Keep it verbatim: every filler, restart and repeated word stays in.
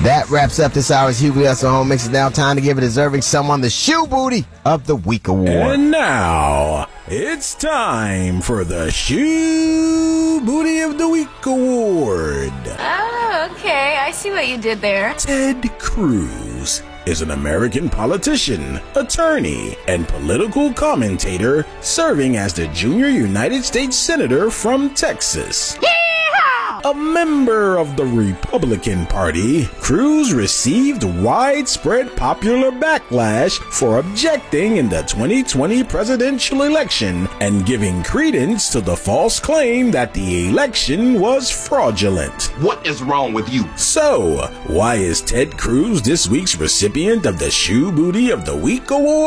That wraps up this hour's Hugo Hustle Home Mix. It's now time to give a deserving someone the Shoe Booty of the Week award. And now, it's time for the Shoe Booty of the Week award. Oh, okay. I see what you did there. Ted Cruz is an American politician, attorney, and political commentator serving as the junior United States Senator from Texas. A member of the Republican Party, Cruz received widespread popular backlash for objecting in the twenty twenty presidential election and giving credence to the false claim that the election was fraudulent. What is wrong with you? So, why is Ted Cruz this week's recipient of the Shoe Booty of the Week award?